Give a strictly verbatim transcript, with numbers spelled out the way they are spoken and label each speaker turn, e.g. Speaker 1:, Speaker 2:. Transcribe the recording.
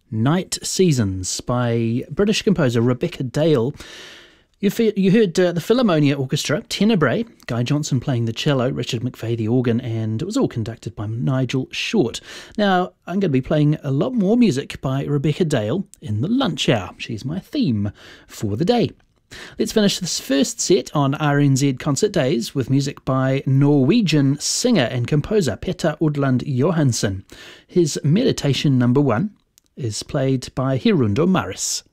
Speaker 1: Night Seasons by British composer Rebecca Dale. You, fe- you heard uh, the Philharmonia Orchestra, Tenebrae, Guy Johnson playing the cello, Richard McVeigh the organ, and it was all conducted by Nigel Short. Now, I'm going to be playing a lot more music by Rebecca Dale in the lunch hour. She's my theme for the day. Let's finish this first set on R N Z Concert Days with music by Norwegian singer and composer Petter Udland Johansen. His Meditation Number One is played by Hirundo Maris.